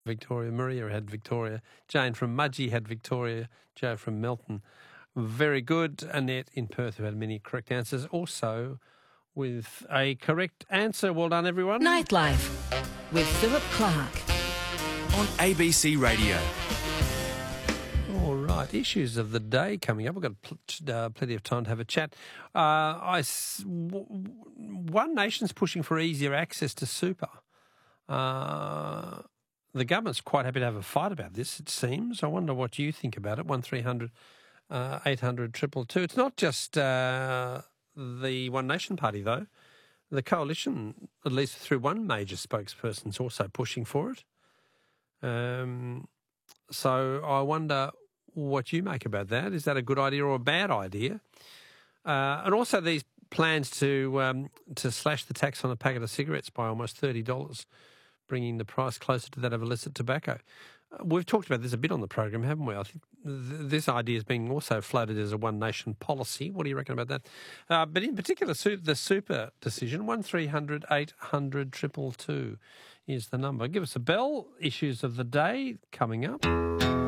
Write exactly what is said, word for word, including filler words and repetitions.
Victoria, Maria had Victoria, Jane from Mudgee had Victoria, Joe from Melton. Very good. Annette in Perth, who had many correct answers, also with a correct answer. Well done, everyone. Nightlife with Philip Clark on A B C Radio. All right, issues of the day coming up. We've got pl- uh, plenty of time to have a chat. Uh, I s- w- One Nation's pushing for easier access to super. Uh, the government's quite happy to have a fight about this, it seems. I wonder what you think about it. one three hundred eight hundred two two two. It's not just uh, the One Nation Party, though. The coalition, at least through one major spokesperson, is also pushing for it. Um, so I wonder what you make about that. Is that a good idea or a bad idea? Uh, and also these plans to um, to slash the tax on a packet of cigarettes by almost thirty dollars, bringing the price closer to that of illicit tobacco. Uh, we've talked about this a bit on the program, haven't we? I think th- this idea is being also floated as a One Nation policy. What do you reckon about that? Uh, but in particular, su- the super decision, one three hundred eight hundred two two two is the number. Give us a bell. Issues of the day coming up.